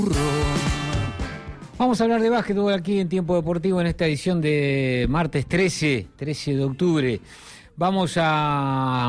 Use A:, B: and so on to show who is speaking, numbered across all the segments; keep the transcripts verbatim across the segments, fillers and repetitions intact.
A: Vamos a hablar de básquetbol aquí en Tiempo Deportivo en esta edición de martes trece de octubre. Vamos a,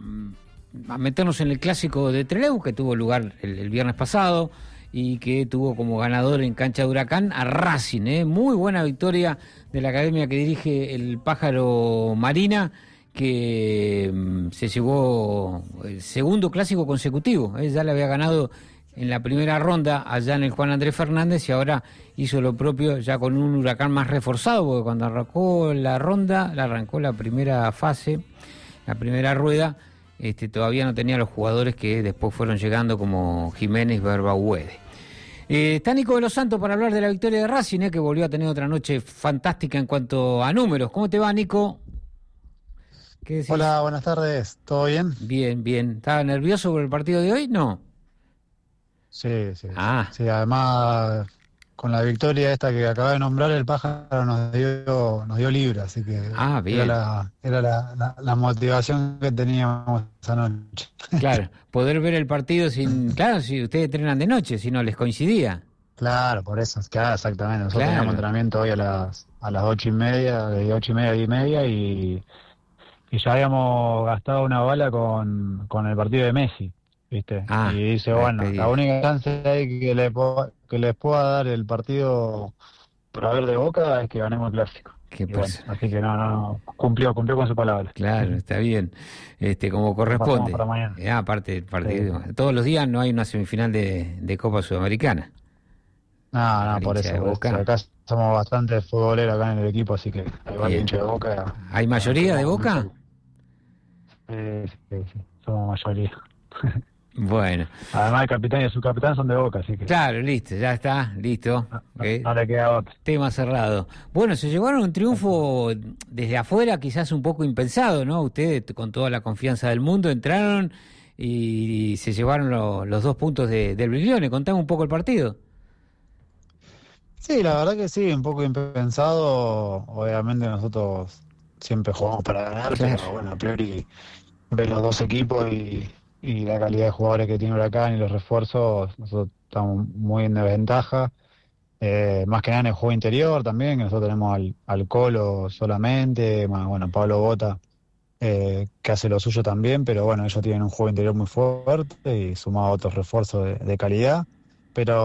A: a meternos en el clásico de Trelew, que tuvo lugar el, el viernes pasado y que tuvo como ganador en cancha de Huracán a Racing. ¿eh? Muy buena victoria de la academia que dirige el Pájaro Marina, que um, se llevó el segundo clásico consecutivo. ¿eh? Ya le había ganado en la primera ronda allá en el Juan Andrés Fernández y ahora hizo lo propio ya con un Huracán más reforzado, porque cuando arrancó la ronda, la arrancó la primera fase, la primera rueda, este, todavía no tenía los jugadores que después fueron llegando como Jiménez, Berbahuede. Eh, está Nico de los Santos para hablar de la victoria de Racing, eh, que volvió a tener otra noche fantástica en cuanto a números. ¿Cómo te va, Nico?
B: ¿Qué decís? Hola, buenas tardes. ¿Todo bien?
A: Bien, bien. ¿Estaba nervioso por el partido de hoy? No.
B: Sí, sí.
A: Ah.
B: Sí, además, con la victoria esta que acaba de nombrar, el Pájaro nos dio nos dio libre, así que
A: ah, bien.
B: era, la, era la, la, la motivación que teníamos esa noche.
A: Claro, poder ver el partido sin... Claro, si ustedes entrenan de noche, si no les coincidía.
B: Claro, por eso, claro, exactamente. Nosotros
A: Claro.
B: teníamos entrenamiento hoy a las a las ocho y media, de ocho y media a diez y media, y, y ya habíamos gastado una bala con, con el partido de Messi. ¿Viste?
A: Ah,
B: y dice, bueno, la única chance ahí que, le po- que les pueda dar el partido por haber de Boca es que ganemos el clásico.
A: Qué
B: Bueno, así que no, no, cumplió, cumplió con su palabra.
A: Claro, está bien, este, como corresponde.
B: Para mañana.
A: Eh, aparte el partido, sí. Todos los días no hay una semifinal de, de Copa Sudamericana.
B: No, no, por eso, por eso. Acá somos bastante futboleros acá en el equipo, así que hay hincha de Boca.
A: ¿Hay mayoría de Boca?
B: Sí, sí, sí, somos mayoría.
A: Bueno.
B: Además el capitán y el subcapitán son de Boca, así que...
A: Claro, listo, ya está, listo.
B: No, no, no le queda otro.
A: Tema cerrado. Bueno, se llevaron un triunfo desde afuera, quizás un poco impensado, ¿no? Ustedes, con toda la confianza del mundo, entraron y, y se llevaron lo, los dos puntos de, del Briglione. Contame un poco el partido.
B: Sí, la verdad que sí, un poco impensado. Obviamente nosotros siempre jugamos para ganar, claro. Pero bueno, a priori ves los dos equipos y... y la calidad de jugadores que tiene Huracán y los refuerzos, nosotros estamos muy en desventaja, eh, más que nada en el juego interior también, que nosotros tenemos al, al Colo solamente, más, bueno, Pablo Bota, eh, que hace lo suyo también, pero bueno, ellos tienen un juego interior muy fuerte y sumado a otros refuerzos de, de calidad, pero